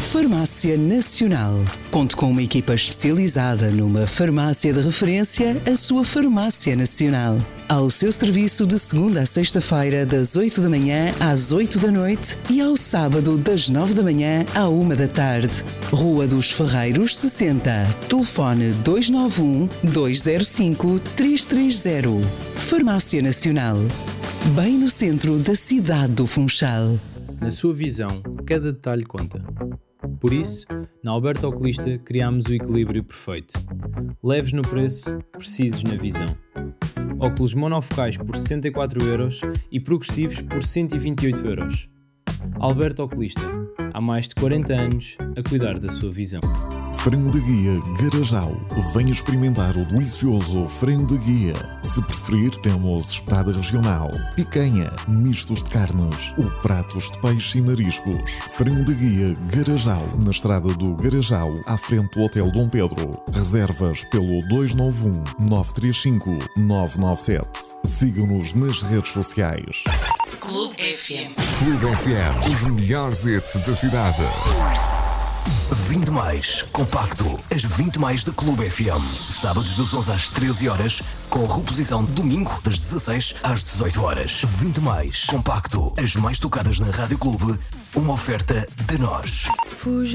Farmácia Nacional. Conte com uma equipa especializada numa farmácia de referência, a sua Farmácia Nacional. Ao seu serviço de segunda a sexta-feira, das 8 da manhã às 8 da noite e ao sábado, das 9 da manhã à 1 da tarde. Rua dos Ferreiros, 60. Telefone 291-205-330. Farmácia Nacional. Bem no centro da cidade do Funchal. Na sua visão, cada detalhe conta. Por isso, na Alberto Oculista criámos o equilíbrio perfeito. Leves no preço, precisos na visão. Óculos monofocais por 64€ e progressivos por 128€. Alberto Oculista, há mais de 40 anos a cuidar da sua visão. Frango de guia Garajal. Venha experimentar o delicioso frango de guia. Se preferir, temos espetada regional, picanha, mistos de carnes ou pratos de peixe e mariscos. Frango de guia Garajal, na estrada do Garajal, à frente do Hotel Dom Pedro. Reservas pelo 291-935-997. Siga-nos nas redes sociais. Clube FM. Clube FM, os melhores hits da cidade. 20 mais, compacto, as 20 mais da Clube FM. Sábados das 11 às 13 horas, com reposição domingo das 16 às 18 horas. 20 mais, compacto, as mais tocadas na Rádio Clube, uma oferta de nós.